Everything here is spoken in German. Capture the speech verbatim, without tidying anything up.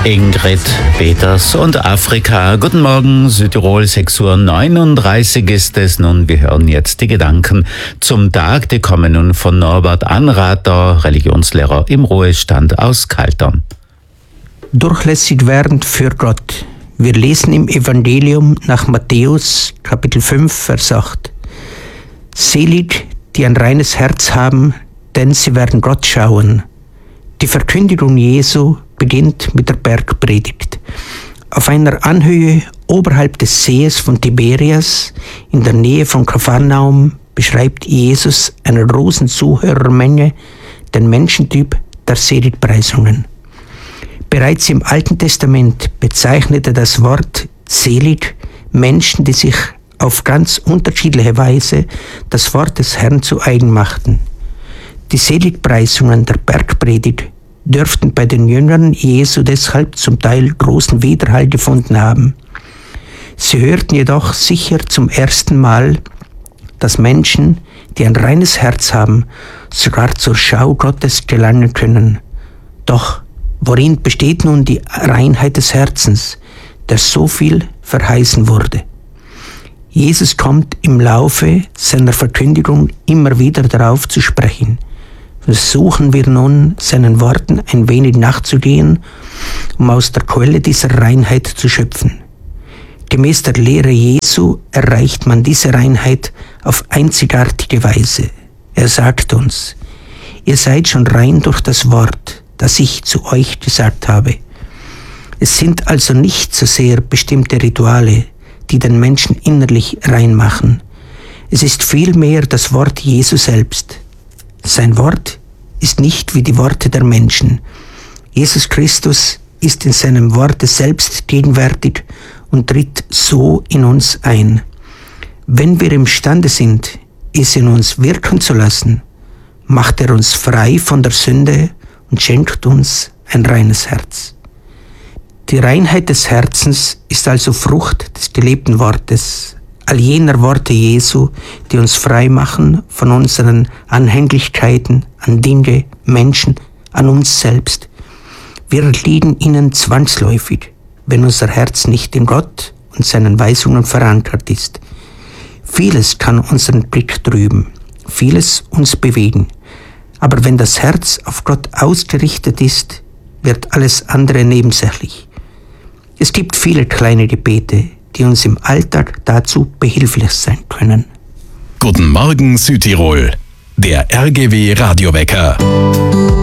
Ingrid Peters und Afrika. Guten Morgen, Südtirol, sechs Uhr neununddreißig ist es nun. Wir hören jetzt die Gedanken zum Tag. Die kommen nun von Norbert Anrater, Religionslehrer im Ruhestand aus Kaltern. Durchlässig werden für Gott. Wir lesen im Evangelium nach Matthäus, Kapitel fünf, Vers acht. Selig, die ein reines Herz haben, denn sie werden Gott schauen. Die Verkündigung Jesu beginnt mit der Bergpredigt. Auf einer Anhöhe oberhalb des Sees von Tiberias, in der Nähe von Kapharnaum, beschreibt Jesus einer großen Zuhörermenge den Menschentyp der Seligpreisungen. Bereits im Alten Testament bezeichnete das Wort selig Menschen, die sich auf ganz unterschiedliche Weise das Wort des Herrn zu eigen machten. Die Seligpreisungen der Bergpredigt dürften bei den Jüngern Jesu deshalb zum Teil großen Widerhall gefunden haben. Sie hörten jedoch sicher zum ersten Mal, dass Menschen, die ein reines Herz haben, sogar zur Schau Gottes gelangen können. Doch worin besteht nun die Reinheit des Herzens, der so viel verheißen wurde? Jesus kommt im Laufe seiner Verkündigung immer wieder darauf zu sprechen. Versuchen wir nun, seinen Worten ein wenig nachzugehen, um aus der Quelle dieser Reinheit zu schöpfen. Gemäß der Lehre Jesu erreicht man diese Reinheit auf einzigartige Weise. Er sagt uns: Ihr seid schon rein durch das Wort, das ich zu euch gesagt habe. Es sind also nicht so sehr bestimmte Rituale, die den Menschen innerlich rein machen. Es ist vielmehr das Wort Jesu selbst. Sein Wort ist nicht wie die Worte der Menschen. Jesus Christus ist in seinem Worte selbst gegenwärtig und tritt so in uns ein. Wenn wir imstande sind, es in uns wirken zu lassen, macht er uns frei von der Sünde und schenkt uns ein reines Herz. Die Reinheit des Herzens ist also Frucht des gelebten Wortes, all jener Worte Jesu, die uns frei machen von unseren Anhänglichkeiten an Dinge, Menschen, an uns selbst. Wir erliegen ihnen zwangsläufig, wenn unser Herz nicht in Gott und seinen Weisungen verankert ist. Vieles kann unseren Blick trüben, vieles uns bewegen. Aber wenn das Herz auf Gott ausgerichtet ist, wird alles andere nebensächlich. Es gibt viele kleine Gebete, die uns im Alltag dazu behilflich sein können. Guten Morgen Südtirol, der R G W Radiowecker.